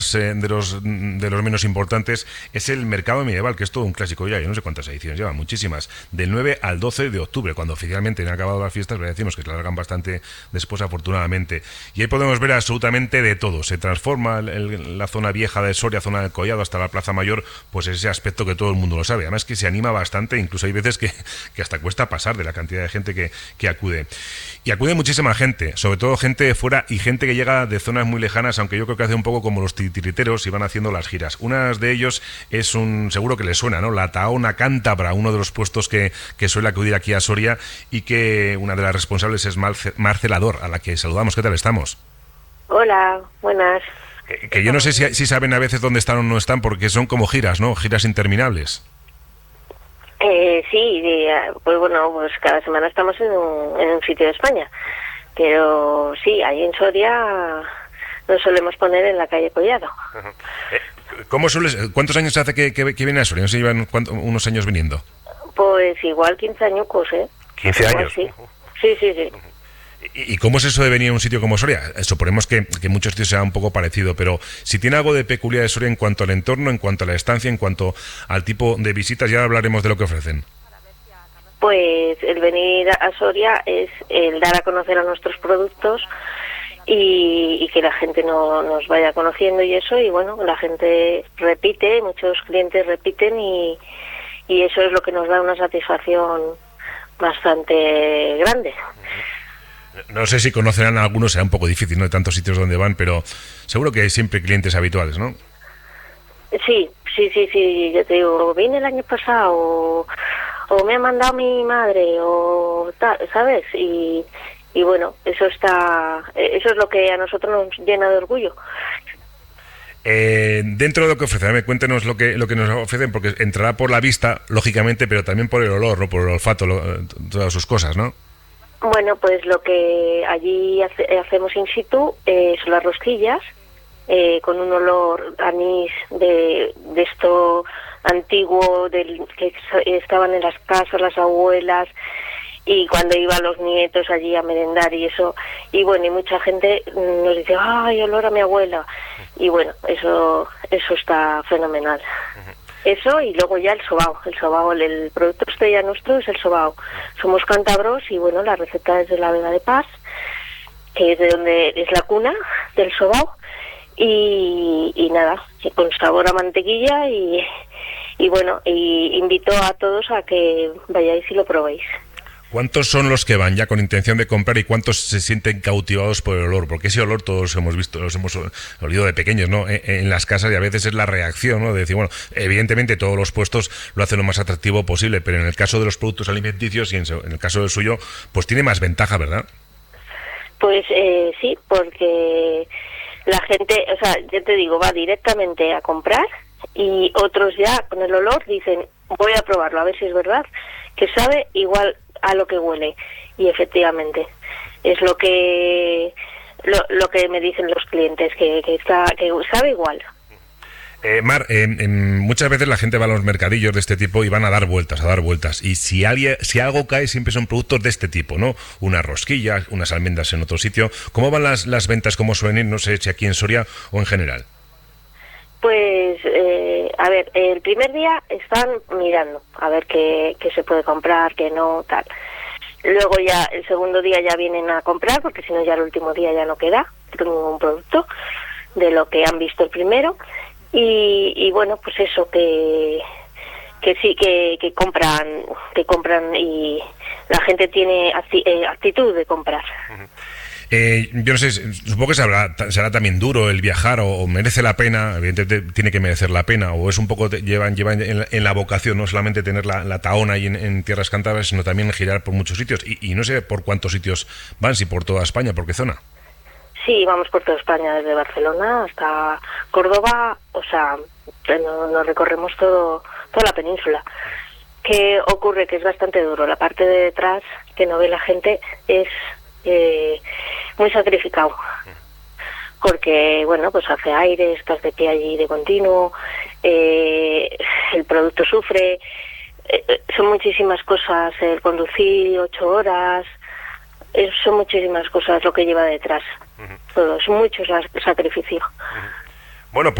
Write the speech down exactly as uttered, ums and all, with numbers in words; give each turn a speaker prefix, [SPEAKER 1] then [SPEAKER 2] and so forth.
[SPEAKER 1] eh, de los de los menos importantes es el mercado medieval, que es todo un clásico ya. Yo no sé cuántas ediciones lleva, muchísimas. Del nueve al doce de octubre, cuando oficialmente han acabado las fiestas, le decimos que se largan bastante después, afortunadamente. Y ahí podemos ver absolutamente de todo. Se transforma el, el, la zona vieja de Soria, zona del Collado, hasta la Plaza Mayor, pues ese aspecto que todo el mundo lo sabe. Además que se anima bastante, incluso hay veces que, que hasta cuesta pasar de la cantidad de gente que, que acude. Y acude muchísima gente, sobre todo gente de fuera y gente que llega de zonas muy lejanas, aunque yo creo que hace un poco como los titiriteros y van haciendo las giras. Una de ellos es un, seguro que le suena, ¿no? La Tahona Cántabra, uno de los puestos que, que suele acudir aquí a Soria, y que una de las responsables es Marce, Marcelador, a la que saludamos. ¿Qué tal estamos?
[SPEAKER 2] Hola, buenas.
[SPEAKER 1] Que, que yo no sé si, si saben a veces dónde están o no están, porque son como giras, ¿no? Giras interminables.
[SPEAKER 2] Eh, sí, pues bueno, pues cada semana estamos en un, en un sitio de España, pero sí, ahí en Soria nos solemos poner en la calle Collado.
[SPEAKER 1] ¿Cómo sueles, ¿Cuántos años hace que, que, que viene a Soria? ¿No se llevan cuánto, unos años viniendo?
[SPEAKER 2] Pues igual quince añucos, ¿eh?
[SPEAKER 1] ¿quince
[SPEAKER 2] igual,
[SPEAKER 1] años?
[SPEAKER 2] Sí, sí, sí. sí.
[SPEAKER 1] ¿Y cómo es eso de venir a un sitio como Soria? Suponemos que, que muchos sitios sea un poco parecido, pero si tiene algo de peculiar de Soria en cuanto al entorno, en cuanto a la estancia, en cuanto al tipo de visitas, ya hablaremos de lo que ofrecen.
[SPEAKER 2] Pues el venir a Soria es el dar a conocer a nuestros productos y, y que la gente no, nos vaya conociendo y eso, y bueno, la gente repite, muchos clientes repiten y, y eso es lo que nos da una satisfacción bastante grande.
[SPEAKER 1] No sé si conocerán a algunos, será un poco difícil, ¿no?, de tantos sitios donde van, pero seguro que hay siempre clientes habituales, ¿no?
[SPEAKER 2] Sí, sí, sí, sí, yo te digo, vine el año pasado, o, o me ha mandado mi madre, o tal, ¿sabes? Y, y bueno, eso está, eso es lo que a nosotros nos llena de orgullo.
[SPEAKER 1] Eh, dentro de lo que ofrecen, cuéntenos lo que lo que nos ofrecen, porque entrará por la vista, lógicamente, pero también por el olor, ¿no?, por el olfato, lo, todas sus cosas, ¿no?
[SPEAKER 2] Bueno, pues lo que allí hace, hacemos in situ eh, son las rosquillas, eh, con un olor anís de, de esto antiguo, del que estaban en las casas las abuelas, y cuando iban los nietos allí a merendar y eso, y bueno, y mucha gente nos dice, ¡ay, olor a mi abuela! Y bueno, eso eso está fenomenal. Eso, y luego ya el sobao, el sobao, el, el producto estrella nuestro es el sobao. Somos cántabros y bueno, la receta es de la Vega de Paz, que es de donde es la cuna del sobao, y, y nada, con sabor a mantequilla, y, y bueno, y invito a todos a que vayáis y lo probéis.
[SPEAKER 1] ¿Cuántos son los que van ya con intención de comprar y cuántos se sienten cautivados por el olor? Porque ese olor todos hemos visto, los hemos olido de pequeños, ¿no?, en, en las casas, y a veces es la reacción, ¿no?, de decir, bueno, evidentemente todos los puestos lo hacen lo más atractivo posible, pero en el caso de los productos alimenticios y en, en el caso del suyo, pues tiene más ventaja, ¿verdad?
[SPEAKER 2] Pues eh, sí, porque la gente, o sea, ya te digo, va directamente a comprar, y otros ya con el olor dicen, voy a probarlo, a ver si es verdad, que sabe igual a lo que huele, y efectivamente es lo que lo, lo que me dicen los clientes, que, que está que sabe igual.
[SPEAKER 1] Eh, Mar, eh, eh, muchas veces la gente va a los mercadillos de este tipo y van a dar vueltas, a dar vueltas, y si alguien, si algo cae, siempre son productos de este tipo, ¿no? Unas rosquillas, unas almendras en otro sitio. ¿Cómo van las, las ventas? ¿Cómo suelen ir? No sé si aquí en Soria o en general.
[SPEAKER 2] Pues, eh, a ver, el primer día están mirando a ver qué, qué se puede comprar, qué no, tal. Luego ya, el segundo día ya vienen a comprar, porque si no ya el último día ya no queda ningún producto de lo que han visto el primero. Y, y bueno, pues eso, que que sí, que, que compran, que compran y la gente tiene acti- eh, actitud de comprar.
[SPEAKER 1] Uh-huh. Eh, yo no sé, supongo que será, será también duro el viajar, o, o merece la pena, evidentemente tiene que merecer la pena, o es un poco, llevan, llevan en, la, en la vocación, no solamente tener la, la Tahona ahí en, en tierras cántabras, sino también girar por muchos sitios, y, y no sé por cuántos sitios van, si por toda España, ¿por qué zona?
[SPEAKER 2] Sí, vamos por toda España, desde Barcelona hasta Córdoba, o sea, nos, nos recorremos todo, toda la península. ¿Qué ocurre? Que es bastante duro, la parte de detrás, que no ve la gente, es Eh, muy sacrificado, porque bueno, pues hace aire, estás de pie allí de continuo, eh, el producto sufre, eh, son muchísimas cosas, el conducir ocho horas, eh, son muchísimas cosas lo que lleva detrás, uh-huh. Todo, es mucho sacrificio.
[SPEAKER 1] Uh-huh. Bueno,